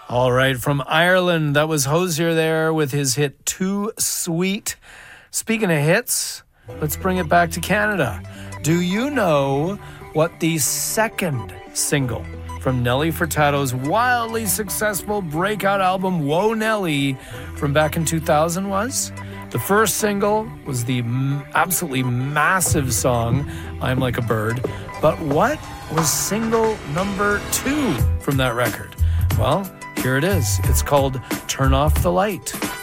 All right, from Ireland, that was Hozier there with his hit Too Sweet. Speaking of hits, let's bring it back to Canada. Do you know what the second single from Nelly Furtado's wildly successful breakout album Whoa Nelly from back in 2000 was? The first single was the absolutely massive song I'm Like a Bird. But what was single number 2 from that record? Well, here it is. It's called Turn Off the Light.